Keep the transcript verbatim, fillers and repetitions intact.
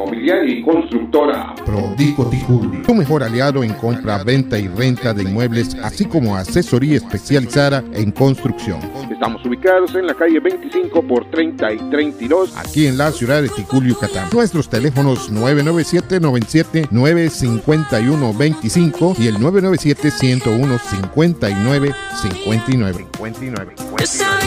inmobiliaria y constructora. Prodico Ticul, tu mejor aliado en compra, venta y renta de inmuebles, así como asesoría especializada en construcción. Estamos ubicados en la calle veinticinco por treinta y treinta y dos, aquí en la ciudad de Ticul, Yucatán. Nuestros teléfonos nueve nueve siete, noventa y siete, nueve cinco uno, veinticinco y el nueve nueve siete, ciento uno, cincuenta y nueve cincuenta y nueve.